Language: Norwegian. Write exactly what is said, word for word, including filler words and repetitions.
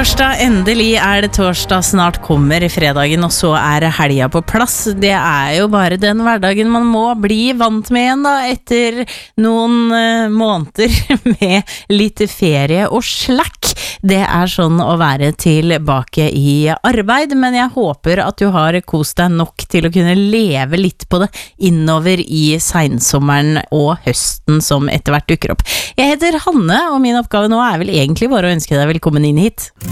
torsdag, endelig er det torsdag, snart kommer fredagen, og så er helga på plass. Det er jo bare den hverdagen man må bli vant med igjen da, etter noen uh, måneder med litt ferie og slack. Det er sånn å være tilbake i arbeid, men jeg håper at du har kost deg nok til å kunne leve litt på det innover i sensommeren og høsten som etter hvert dukker opp. Jeg heter Hanne, og min oppgave nå er vel egentlig bare å ønske deg velkommen inn hit.